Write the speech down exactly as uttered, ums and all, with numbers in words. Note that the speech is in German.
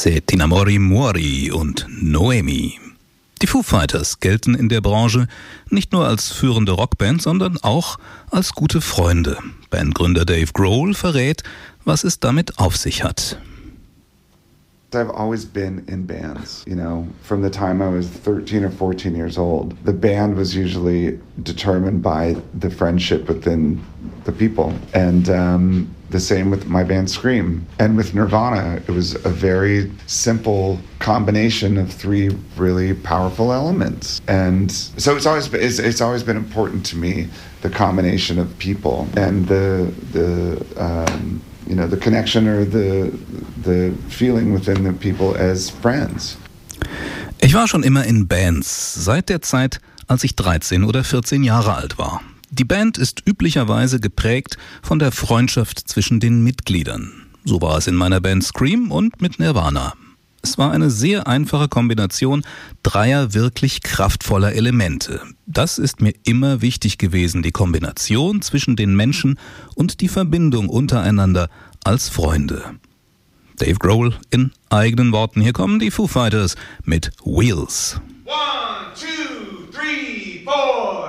Se ti innamori muori und Noemi. Die Foo Fighters gelten in der Branche nicht nur als führende Rockband, sondern auch als gute Freunde. Bandgründer Dave Grohl verrät, was es damit auf sich hat. I've always been in bands, you know, from the time I was thirteen or fourteen years old. The band was usually determined by the friendship within the people. And um, the same with my band Scream. And with Nirvana, it was a very simple combination of three really powerful elements. And so it's always it's, it's always been important to me, the combination of people and the the um, you know, the connection or the the feeling within the people as friends. Ich war schon immer in Bands, seit der Zeit, als ich dreizehn oder vierzehn Jahre alt war. Die Band ist üblicherweise geprägt von der Freundschaft zwischen den Mitgliedern. So war es in meiner Band Scream und mit Nirvana. Es war eine sehr einfache Kombination dreier wirklich kraftvoller Elemente. Das ist mir immer wichtig gewesen, die Kombination zwischen den Menschen und die Verbindung untereinander als Freunde. Dave Grohl in eigenen Worten. Hier kommen die Foo Fighters mit Wheels.